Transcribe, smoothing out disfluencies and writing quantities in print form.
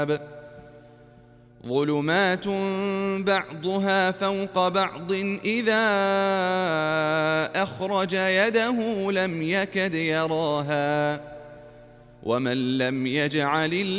ظلمات بعضها فوق بعض إذا أخرج يده لم يكد يراها ومن لم يجعل